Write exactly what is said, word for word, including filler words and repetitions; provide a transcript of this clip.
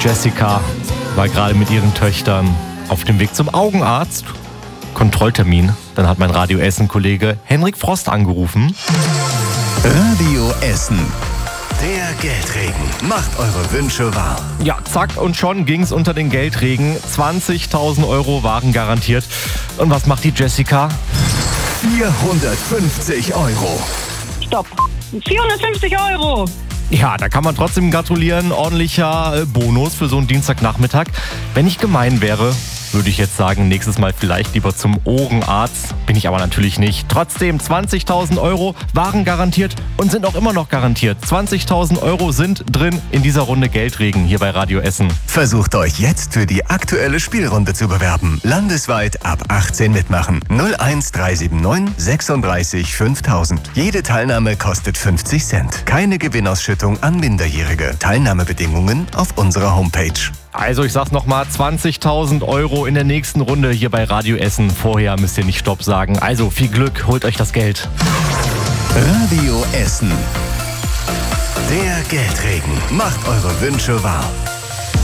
Jessica war gerade mit ihren Töchtern auf dem Weg zum Augenarzt. Kontrolltermin. Dann hat mein Radio Essen-Kollege Henrik Frost angerufen. Radio Essen. Der Geldregen macht eure Wünsche wahr. Ja, zack, und schon ging's unter den Geldregen. zwanzigtausend Euro waren garantiert. Und was macht die Jessica? vierhundertfünfzig Euro. Stopp. vierhundertfünfzig Euro. Ja, da kann man trotzdem gratulieren. Ordentlicher äh, Bonus für so einen Dienstagnachmittag. Wenn ich gemein wäre, würde ich jetzt sagen, nächstes Mal vielleicht lieber zum Ohrenarzt. Bin ich aber natürlich nicht. Trotzdem, zwanzigtausend Euro waren garantiert und sind auch immer noch garantiert. zwanzigtausend Euro sind drin in dieser Runde Geldregen hier bei Radio Essen. Versucht euch jetzt für die aktuelle Spielrunde zu bewerben. Landesweit ab achtzehn mitmachen. null eins drei sieben neun sechsunddreißig fünftausend. Jede Teilnahme kostet fünfzig Cent. Keine Gewinnausschüttung an Minderjährige. Teilnahmebedingungen auf unserer Homepage. Also ich sag's nochmal, zwanzigtausend Euro in der nächsten Runde hier bei Radio Essen. Vorher müsst ihr nicht Stopp sagen. Also viel Glück, holt euch das Geld. Radio Essen. Der Geldregen macht eure Wünsche wahr.